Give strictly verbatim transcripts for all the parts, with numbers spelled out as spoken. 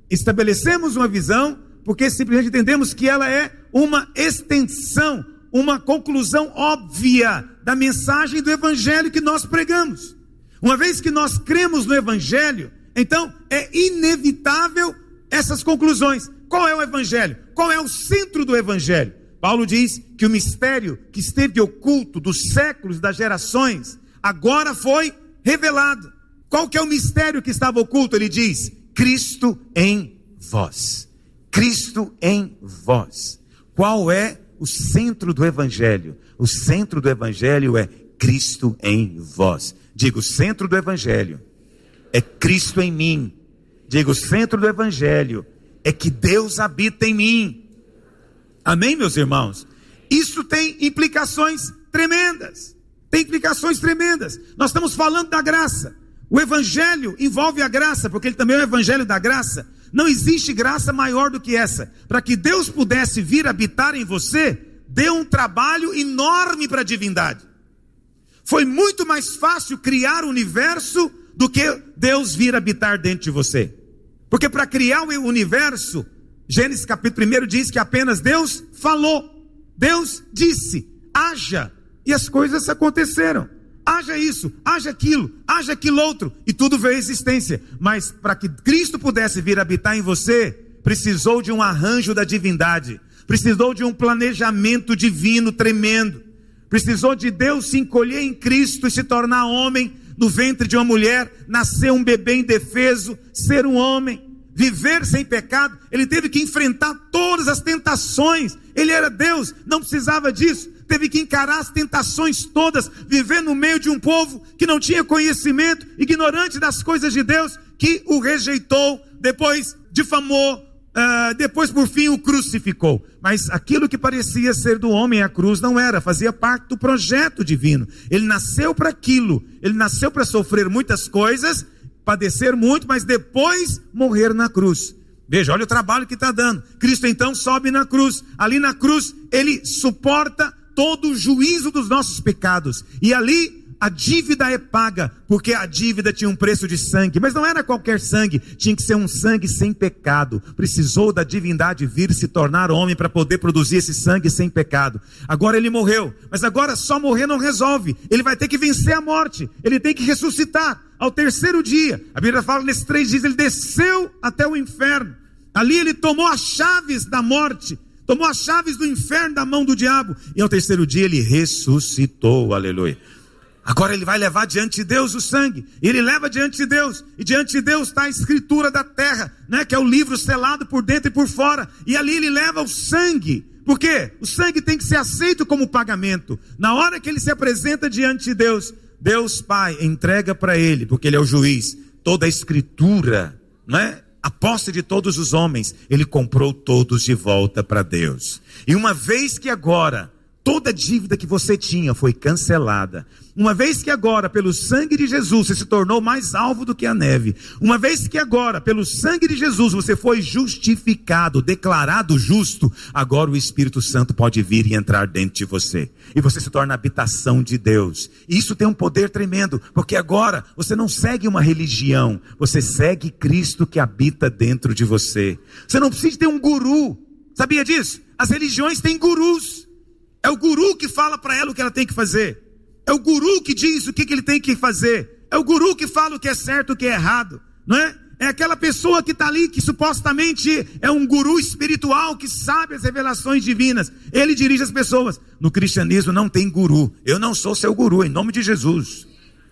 estabelecemos uma visão porque simplesmente entendemos que ela é uma extensão, uma conclusão óbvia da mensagem do evangelho que nós pregamos. Uma vez que nós cremos no evangelho, então é inevitável essas conclusões. Qual é o evangelho? Qual é o centro do evangelho? Paulo diz que o mistério que esteve oculto dos séculos, das gerações, agora foi revelado. Qual que é o mistério que estava oculto? Ele diz: Cristo em vós. Cristo em vós. Qual é o centro do evangelho? O centro do evangelho é Cristo em vós. Digo, o centro do evangelho é Cristo em mim. Digo, o centro do evangelho é que Deus habita em mim. Amém, meus irmãos? Isso tem implicações tremendas. Tem implicações tremendas. Nós estamos falando da graça. O evangelho envolve a graça, porque ele também é o evangelho da graça. Não existe graça maior do que essa. Para que Deus pudesse vir habitar em você, deu um trabalho enorme para a divindade. Foi muito mais fácil criar o universo do que Deus vir habitar dentro de você. Porque para criar o universo, Gênesis capítulo um diz que apenas Deus falou. Deus disse, haja. E as coisas aconteceram. Haja isso, haja aquilo, haja aquilo outro. E tudo veio à existência. Mas para que Cristo pudesse vir habitar em você, precisou de um arranjo da divindade. Precisou de um planejamento divino tremendo. Precisou de Deus se encolher em Cristo e se tornar homem no ventre de uma mulher, nascer um bebê indefeso, ser um homem, viver sem pecado. Ele teve que enfrentar todas as tentações. Ele era Deus, não precisava disso. Teve que encarar as tentações todas, viver no meio de um povo que não tinha conhecimento, ignorante das coisas de Deus, que o rejeitou, depois difamou, uh, depois por fim o crucificou. Mas aquilo que parecia ser do homem, a cruz, não era, fazia parte do projeto divino. Ele nasceu para aquilo, ele nasceu para sofrer muitas coisas, padecer muito, mas depois morrer na cruz. Veja, olha o trabalho que está dando. Cristo então sobe na cruz. Ali na cruz ele suporta todo o juízo dos nossos pecados. E ali a dívida é paga, porque a dívida tinha um preço de sangue. Mas não era qualquer sangue, tinha que ser um sangue sem pecado. Precisou da divindade vir se tornar homem para poder produzir esse sangue sem pecado. Agora ele morreu, mas agora só morrer não resolve. Ele vai ter que vencer a morte, ele tem que ressuscitar ao terceiro dia. A Bíblia fala, nesses três dias ele desceu até o inferno. Ali ele tomou as chaves da morte, tomou as chaves do inferno da mão do diabo. E ao terceiro dia ele ressuscitou, aleluia. Agora ele vai levar diante de Deus o sangue. Ele leva diante de Deus. E diante de Deus está a escritura da terra, né? Que é o livro selado por dentro e por fora. E ali ele leva o sangue. Por quê? O sangue tem que ser aceito como pagamento. Na hora que ele se apresenta diante de Deus, Deus Pai entrega para ele, porque ele é o juiz, toda a escritura, né? A posse de todos os homens. Ele comprou todos de volta para Deus. E uma vez que agora toda dívida que você tinha foi cancelada, uma vez que agora pelo sangue de Jesus você se tornou mais alvo do que a neve, uma vez que agora pelo sangue de Jesus você foi justificado, declarado justo, agora o Espírito Santo pode vir e entrar dentro de você, e você se torna a habitação de Deus. E isso tem um poder tremendo, porque agora você não segue uma religião, você segue Cristo que habita dentro de você. Você não precisa ter um guru, sabia disso? As religiões têm gurus. É o guru que fala para ela o que ela tem que fazer. É o guru que diz o que, que ele tem que fazer. É o guru que fala o que é certo e o que é errado. Não é? É aquela pessoa que está ali, que supostamente é um guru espiritual, que sabe as revelações divinas. Ele dirige as pessoas. No cristianismo não tem guru. Eu não sou seu guru, em nome de Jesus.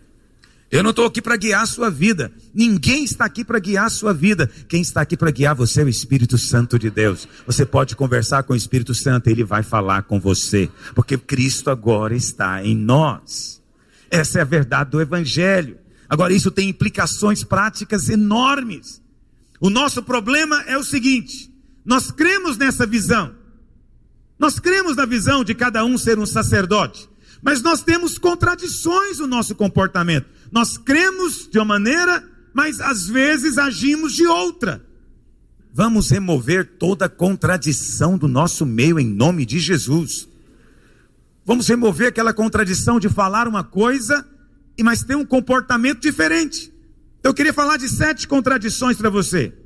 Eu não estou aqui para guiar a sua vida. Ninguém está aqui para guiar a sua vida. Quem está aqui para guiar você é o Espírito Santo de Deus. Você pode conversar com o Espírito Santo, ele vai falar com você, porque Cristo agora está em nós. Essa é a verdade do Evangelho. Agora isso tem implicações práticas enormes. O nosso problema é o seguinte: nós cremos nessa visão. Nós cremos na visão de cada um ser um sacerdote. Mas nós temos contradições no nosso comportamento. Nós cremos de uma maneira, mas às vezes agimos de outra. Vamos remover toda contradição do nosso meio em nome de Jesus. Vamos remover aquela contradição de falar uma coisa, mas ter um comportamento diferente. Eu queria falar de sete contradições para você.